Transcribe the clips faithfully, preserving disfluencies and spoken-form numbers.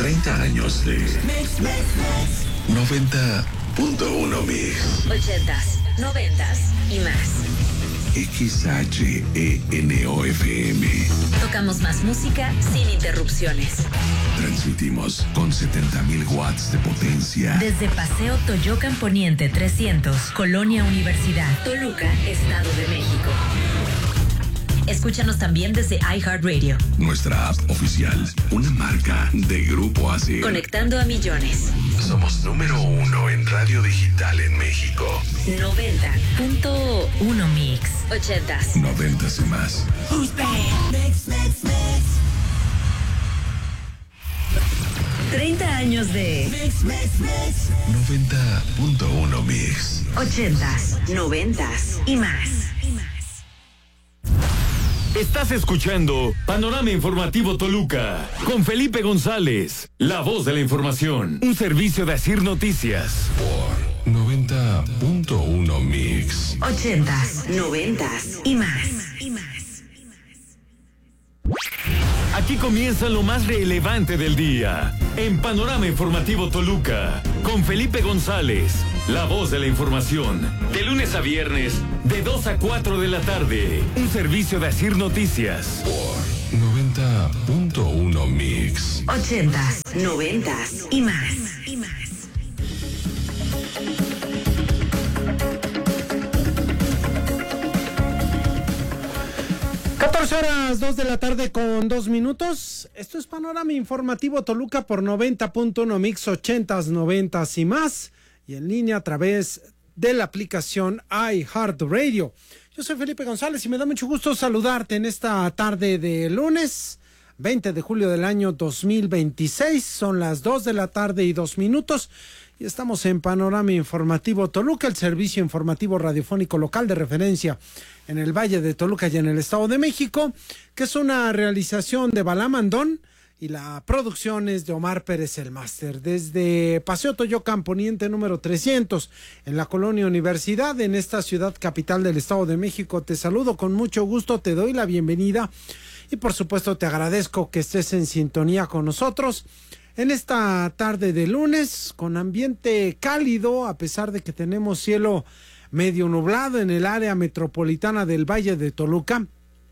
treinta años de noventa punto uno Mix. ochentas, noventas y más. X H E N O F M. Tocamos más música sin interrupciones. Transmitimos con setenta mil watts de potencia. Desde Paseo Toyocan Poniente trescientos, Colonia Universidad, Toluca, Estado de México. Escúchanos también desde iHeartRadio. Nuestra app oficial, una marca de Grupo A S I R. Conectando a millones. Somos número uno en radio digital en México. noventa punto uno Mix. ochentas. Noventas y más. Mix, mix, mix. treinta años de noventa punto uno Mix. ochentas, noventas y más. Estás escuchando Panorama Informativo Toluca con Felipe González, la voz de la información, un servicio de A S I R Noticias. Por noventa punto uno Mix. ochentas, noventas y más. Aquí comienza lo más relevante del día en Panorama Informativo Toluca con Felipe González, la voz de la información, de lunes a viernes de dos a cuatro de la tarde, un servicio de A S I R Noticias. Por noventa punto uno Mix. ochentas, noventas y más. catorce horas, dos de la tarde con dos minutos. Esto es Panorama Informativo Toluca por noventa punto uno Mix, ochentas, noventas y más. Y en línea a través de la aplicación iHeartRadio. Yo soy Felipe González y me da mucho gusto saludarte en esta tarde de lunes, veinte de julio del año dos mil veintiséis. Son las dos de la tarde y dos minutos. Y estamos en Panorama Informativo Toluca, el servicio informativo radiofónico local de referencia en el Valle de Toluca y en el Estado de México, que es una realización de Balam Andón y la producción es de Omar Pérez el Máster. Desde Paseo Toyocan Poniente número trescientos, en la Colonia Universidad, en esta ciudad capital del Estado de México, te saludo con mucho gusto, te doy la bienvenida y por supuesto te agradezco que estés en sintonía con nosotros en esta tarde de lunes, con ambiente cálido, a pesar de que tenemos cielo medio nublado en el área metropolitana del Valle de Toluca.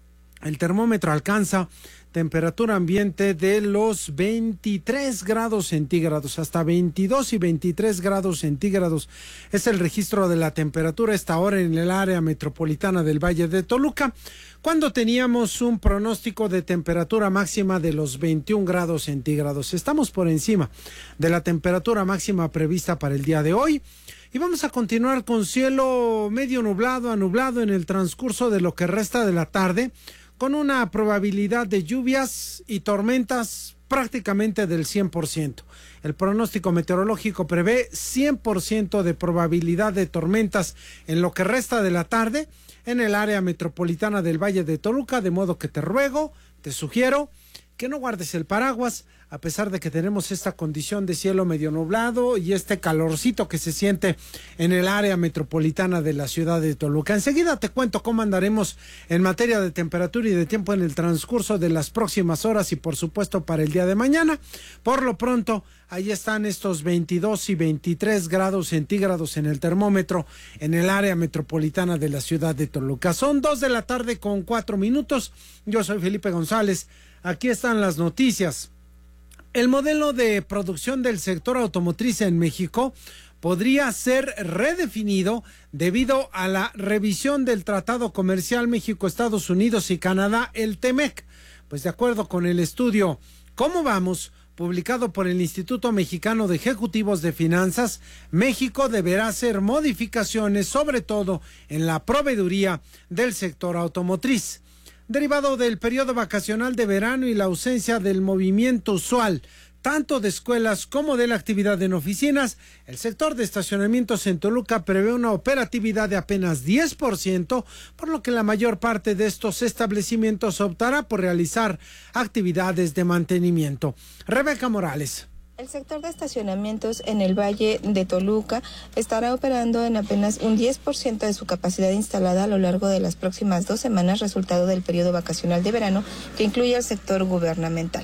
El termómetro alcanza temperatura ambiente de los veintitrés grados centígrados, hasta veintidós y veintitrés grados centígrados. Es el registro de la temperatura a esta hora en el área metropolitana del Valle de Toluca, cuando teníamos un pronóstico de temperatura máxima de los veintiún grados centígrados. Estamos por encima de la temperatura máxima prevista para el día de hoy. Y vamos a continuar con cielo medio nublado a nublado en el transcurso de lo que resta de la tarde, con una probabilidad de lluvias y tormentas prácticamente del cien por ciento. El pronóstico meteorológico prevé cien por ciento de probabilidad de tormentas en lo que resta de la tarde en el área metropolitana del Valle de Toluca, de modo que te ruego, te sugiero que no guardes el paraguas, a pesar de que tenemos esta condición de cielo medio nublado y este calorcito que se siente en el área metropolitana de la ciudad de Toluca. Enseguida te cuento cómo andaremos en materia de temperatura y de tiempo en el transcurso de las próximas horas y por supuesto para el día de mañana. Por lo pronto, ahí están estos veintidós y veintitrés grados centígrados en el termómetro en el área metropolitana de la ciudad de Toluca. Son dos de la tarde con cuatro minutos. Yo soy Felipe González. Aquí están las noticias. El modelo de producción del sector automotriz en México podría ser redefinido debido a la revisión del Tratado Comercial México-Estados Unidos y Canadá, el TEMEC. Pues de acuerdo con el estudio ¿Cómo vamos?, publicado por el Instituto Mexicano de Ejecutivos de Finanzas, México deberá hacer modificaciones, sobre todo en la proveeduría del sector automotriz. Derivado del periodo vacacional de verano y la ausencia del movimiento usual, tanto de escuelas como de la actividad en oficinas, el sector de estacionamientos en Toluca prevé una operatividad de apenas diez por ciento, por lo que la mayor parte de estos establecimientos optará por realizar actividades de mantenimiento. Rebeca Morales. El sector de estacionamientos en el Valle de Toluca estará operando en apenas un diez por ciento de su capacidad instalada a lo largo de las próximas dos semanas, resultado del periodo vacacional de verano que incluye al sector gubernamental.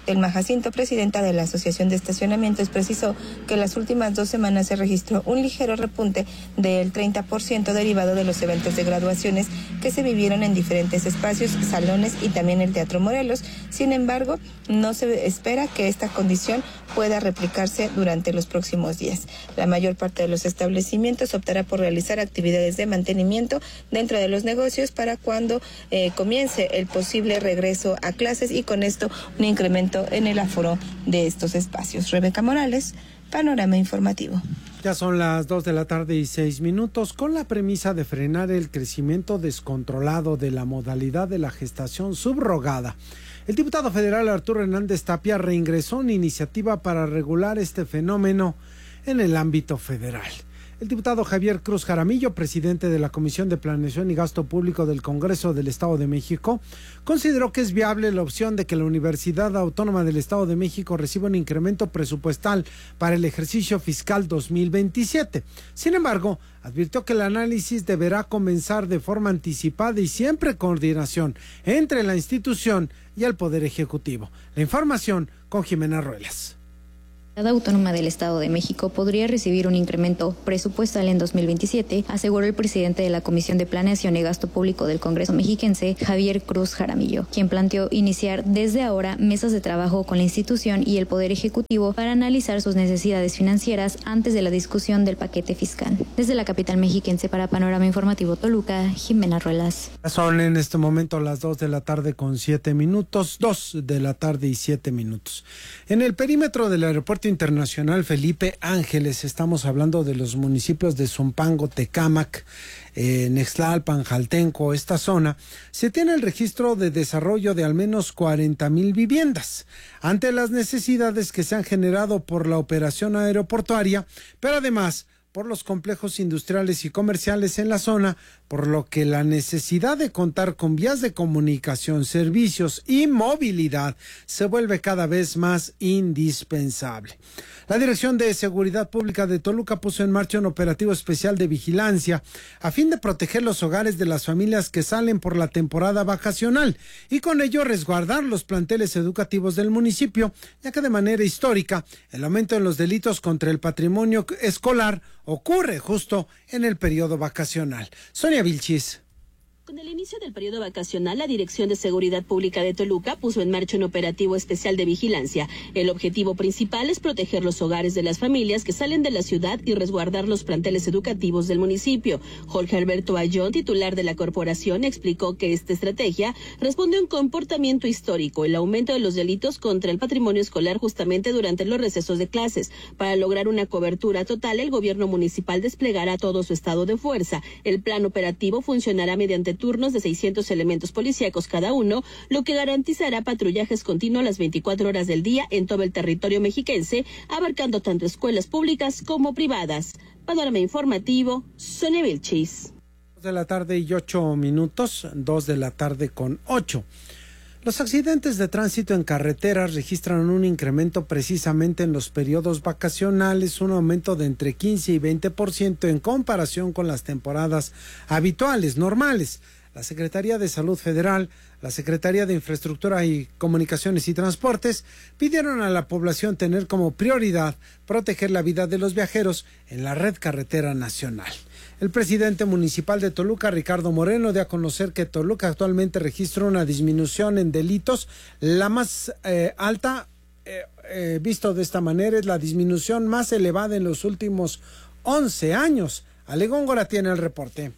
Telma Jacinto, presidenta de la Asociación de Estacionamientos, precisó que en las últimas dos semanas se registró un ligero repunte del treinta por ciento derivado de los eventos de graduaciones que se vivieron en diferentes espacios, salones y también el Teatro Morelos. Sin embargo, no se espera que esta condición pueda replicarse durante los próximos días. La mayor parte de los establecimientos optará por realizar actividades de mantenimiento dentro de los negocios para cuando eh, comience el posible regreso a clases y con esto un incremento en el aforo de estos espacios. Rebeca Morales, Panorama Informativo. Ya son las dos de la tarde y seis minutos. Con la premisa de frenar el crecimiento descontrolado de la modalidad de la gestación subrogada, el diputado federal Arturo Hernández Tapia reingresó una iniciativa para regular este fenómeno en el ámbito federal. El diputado Javier Cruz Jaramillo, presidente de la Comisión de Planeación y Gasto Público del Congreso del Estado de México, consideró que es viable la opción de que la Universidad Autónoma del Estado de México reciba un incremento presupuestal para el ejercicio fiscal dos mil veintisiete. Sin embargo, advirtió que el análisis deberá comenzar de forma anticipada y siempre en coordinación entre la institución y el Poder Ejecutivo. La información con Jimena Ruelas. La Universidad Autónoma del Estado de México podría recibir un incremento presupuestal en dos mil veintisiete, aseguró el presidente de la Comisión de Planeación y Gasto Público del Congreso mexiquense, Javier Cruz Jaramillo, quien planteó iniciar desde ahora mesas de trabajo con la institución y el Poder Ejecutivo para analizar sus necesidades financieras antes de la discusión del paquete fiscal. Desde la capital mexiquense para Panorama Informativo Toluca, Jimena Ruelas. Son en este momento las dos de la tarde con siete minutos, dos de la tarde y siete minutos. En el perímetro del aeropuerto Internacional Felipe Ángeles, estamos hablando de los municipios de Zumpango, Tecámac, eh, Nextlalpan, Jaltenco, esta zona, se tiene el registro de desarrollo de al menos cuarenta mil viviendas, ante las necesidades que se han generado por la operación aeroportuaria, pero además por los complejos industriales y comerciales en la zona, por lo que la necesidad de contar con vías de comunicación, servicios y movilidad se vuelve cada vez más indispensable. La Dirección de Seguridad Pública de Toluca puso en marcha un operativo especial de vigilancia a fin de proteger los hogares de las familias que salen por la temporada vacacional y con ello resguardar los planteles educativos del municipio, ya que de manera histórica el aumento en los delitos contra el patrimonio escolar ocurre justo en el periodo vacacional. Sonia Vilchis. Con el inicio del periodo vacacional, la Dirección de Seguridad Pública de Toluca puso en marcha un operativo especial de vigilancia. El objetivo principal es proteger los hogares de las familias que salen de la ciudad y resguardar los planteles educativos del municipio. Jorge Alberto Ayón, titular de la corporación, explicó que esta estrategia responde a un comportamiento histórico, el aumento de los delitos contra el patrimonio escolar justamente durante los recesos de clases. Para lograr una cobertura total, el gobierno municipal desplegará todo su estado de fuerza. El plan operativo funcionará mediante turnos de seiscientos elementos policíacos cada uno, lo que garantizará patrullajes continuos las veinticuatro horas del día en todo el territorio mexiquense, abarcando tanto escuelas públicas como privadas. Panorama Informativo, Sonia Vilchis. Dos de la tarde y ocho minutos, dos de la tarde con ocho. Los accidentes de tránsito en carreteras registran un incremento precisamente en los periodos vacacionales, un aumento de entre quince y veinte por ciento en comparación con las temporadas habituales, normales. La Secretaría de Salud Federal, la Secretaría de Infraestructura y Comunicaciones y Transportes pidieron a la población tener como prioridad proteger la vida de los viajeros en la red carretera nacional. El presidente municipal de Toluca, Ricardo Moreno, dio a conocer que Toluca actualmente registra una disminución en delitos. La más eh, alta, eh, eh, visto de esta manera, es la disminución más elevada en los últimos once años. Ale Góngora tiene el reporte.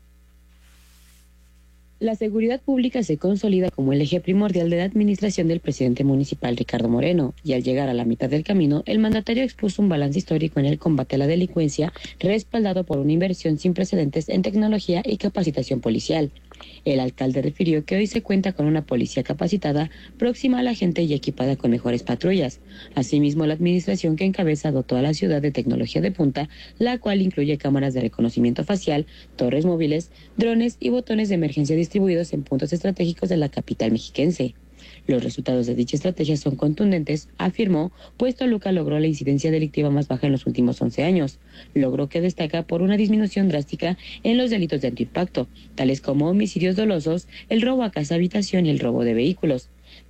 La seguridad pública se consolida como el eje primordial de la administración del presidente municipal Ricardo Moreno, y al llegar a la mitad del camino, el mandatario expuso un balance histórico en el combate a la delincuencia, respaldado por una inversión sin precedentes en tecnología y capacitación policial. El alcalde refirió que hoy se cuenta con una policía capacitada, próxima a la gente y equipada con mejores patrullas. Asimismo, la administración que encabeza dotó a la ciudad de tecnología de punta, la cual incluye cámaras de reconocimiento facial, torres móviles, drones y botones de emergencia distribuidos en puntos estratégicos de la capital mexiquense. Los resultados de dicha estrategia son contundentes, afirmó, pues Toluca logró la incidencia delictiva más baja en los últimos once años, logro que destaca por una disminución drástica en los delitos de alto impacto, tales como homicidios dolosos, el robo a casa habitación y el robo de vehículos.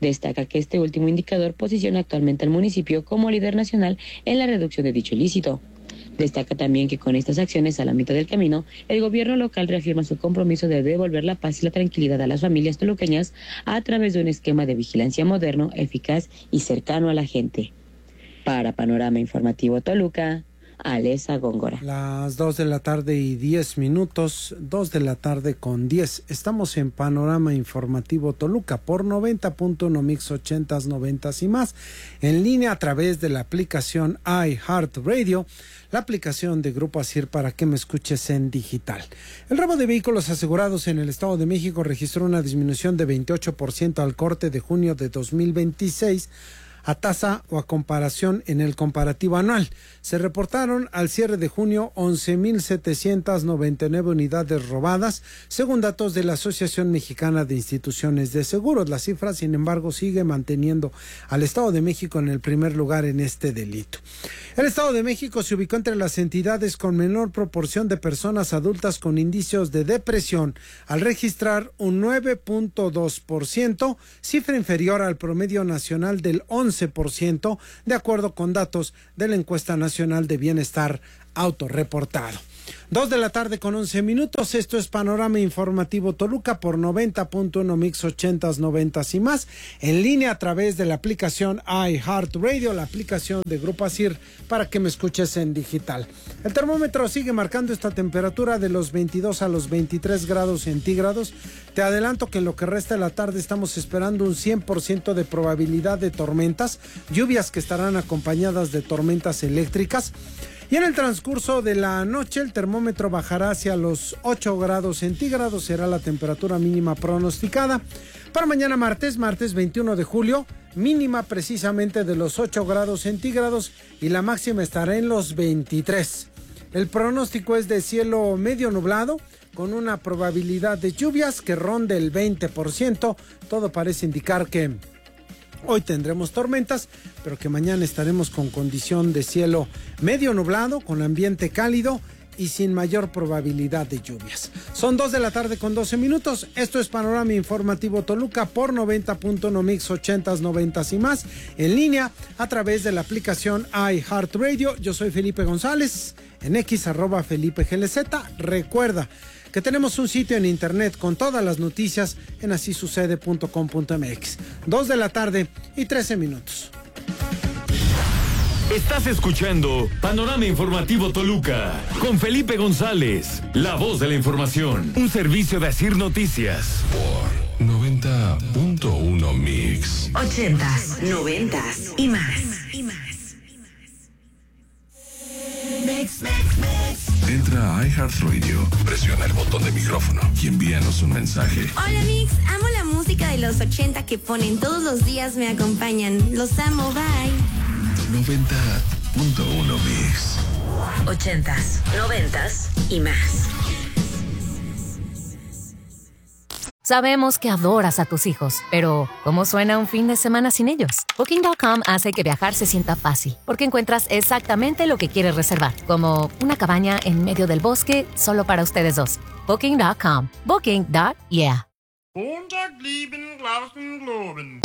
Destaca que este último indicador posiciona actualmente al municipio como líder nacional en la reducción de dicho ilícito. Destaca también que con estas acciones a la mitad del camino, el gobierno local reafirma su compromiso de devolver la paz y la tranquilidad a las familias toluqueñas a través de un esquema de vigilancia moderno, eficaz y cercano a la gente. Para Panorama Informativo Toluca, Alesa Góngora. Las dos de la tarde y diez minutos, dos de la tarde con diez. Estamos en Panorama Informativo Toluca por noventa punto uno Mix ochentas, noventas y más. En línea a través de la aplicación iHeartRadio, la aplicación de Grupo Asir para que me escuches en digital. El robo de vehículos asegurados en el Estado de México registró una disminución de veintiocho por ciento al corte de junio de dos mil veintiséis. A tasa o a comparación en el comparativo anual. Se reportaron al cierre de junio once mil setecientas noventa y nueve unidades robadas, según datos de la Asociación Mexicana de Instituciones de Seguros. La cifra, sin embargo, sigue manteniendo al Estado de México en el primer lugar en este delito. El Estado de México se ubicó entre las entidades con menor proporción de personas adultas con indicios de depresión, al registrar un nueve punto dos por ciento, cifra inferior al promedio nacional del once por ciento, de acuerdo con datos de la Encuesta Nacional de Bienestar autorreportado. Dos de la tarde con once minutos, esto es Panorama Informativo Toluca por noventa punto uno Mix ochentas, noventas y más, en línea a través de la aplicación iHeartRadio, la aplicación de Grupo Asir para que me escuches en digital. El termómetro sigue marcando esta temperatura de los veintidós a los veintitrés grados centígrados. Te adelanto que en lo que resta de la tarde estamos esperando un cien por ciento de probabilidad de tormentas, lluvias que estarán acompañadas de tormentas eléctricas. Y en el transcurso de la noche el termómetro bajará hacia los ocho grados centígrados, será la temperatura mínima pronosticada. Para mañana martes, martes veintiuno de julio, mínima precisamente de los ocho grados centígrados y la máxima estará en los veintitrés. El pronóstico es de cielo medio nublado, con una probabilidad de lluvias que ronde el veinte por ciento. Todo parece indicar que hoy tendremos tormentas, pero que mañana estaremos con condición de cielo medio nublado, con ambiente cálido y sin mayor probabilidad de lluvias. Son dos de la tarde con doce minutos. Esto es Panorama Informativo Toluca por noventa punto uno Mix ochentas, noventas y más, en línea a través de la aplicación iHeartRadio. Yo soy Felipe González, en X arroba Felipe G L Z. Recuerda que tenemos un sitio en internet con todas las noticias en así sucede punto com punto mx. Dos de la tarde y trece minutos. Estás escuchando Panorama Informativo Toluca con Felipe González, la voz de la información. Un servicio de Asir Noticias. Por noventa punto uno Mix. Ochentas, noventas y más. Mix, mix, mix. Entra a iHeartRadio, presiona el botón de micrófono y envíanos un mensaje. Hola Mix, amo la música de los ochenta que ponen todos los días, me acompañan. Los amo, bye. noventa punto uno Mix. Ochentas, noventas y más. Sabemos que adoras a tus hijos, pero ¿cómo suena un fin de semana sin ellos? Booking punto com hace que viajar se sienta fácil, porque encuentras exactamente lo que quieres reservar, como una cabaña en medio del bosque solo para ustedes dos. Booking punto com. Booking. Yeah.